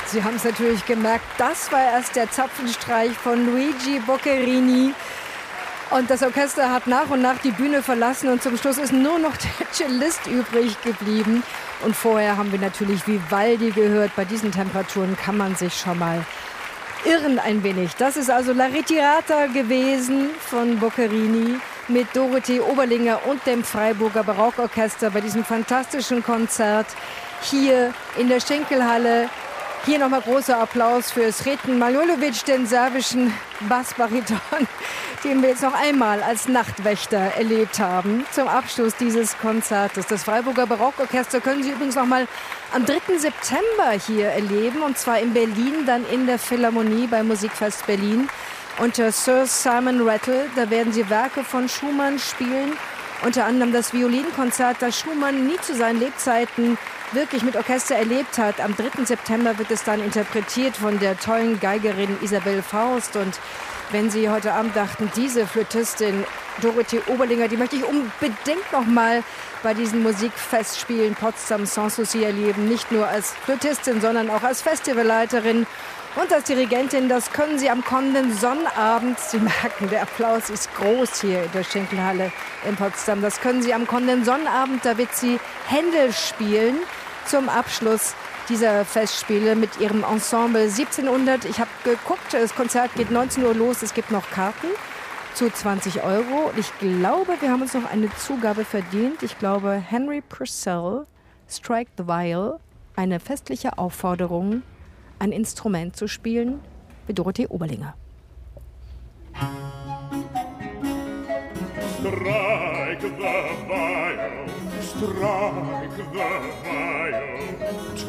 Sie haben es natürlich gemerkt, das war erst der Zapfenstreich von Luigi Boccherini. Und das Orchester hat nach und nach die Bühne verlassen und zum Schluss ist nur noch der Cellist übrig geblieben. Und vorher haben wir natürlich Vivaldi gehört. Bei diesen Temperaturen kann man sich schon mal irren ein wenig. Das ist also La Ritirata gewesen von Boccherini mit Dorothee Oberlinger und dem Freiburger Barockorchester bei diesem fantastischen Konzert hier in der Schenkelhalle. Hier nochmal großer Applaus für Sreten Manojlović, den serbischen Bassbariton, den wir jetzt noch einmal als Nachtwächter erlebt haben zum Abschluss dieses Konzertes. Das Freiburger Barockorchester können Sie übrigens noch mal am 3. September hier erleben, und zwar in Berlin, dann in der Philharmonie beim Musikfest Berlin unter Sir Simon Rattle. Da werden Sie Werke von Schumann spielen, unter anderem das Violinkonzert, das Schumann nie zu seinen Lebzeiten wirklich mit Orchester erlebt hat. Am 3. September wird es dann interpretiert von der tollen Geigerin Isabel Faust. Und wenn Sie heute Abend dachten, diese Flötistin Dorothee Oberlinger, die möchte ich unbedingt noch mal bei diesen Musikfestspielen Potsdam Sans Souci erleben. Nicht nur als Flötistin, sondern auch als Festivalleiterin und als Dirigentin. Das können Sie am kommenden Sonnabend, Sie merken, der Applaus ist groß hier in der Schenkelhalle in Potsdam. Das können Sie am kommenden Sonnabend, da wird sie Händel spielen zum Abschluss dieser Festspiele mit ihrem Ensemble 1700. Ich habe geguckt, das Konzert geht 19 Uhr los. Es gibt noch Karten zu 20 €. Und ich glaube, wir haben uns noch eine Zugabe verdient. Ich glaube, Henry Purcell, Strike the Viol, eine festliche Aufforderung, ein Instrument zu spielen mit Dorothee Oberlinger. Strike the viol, strike the viol.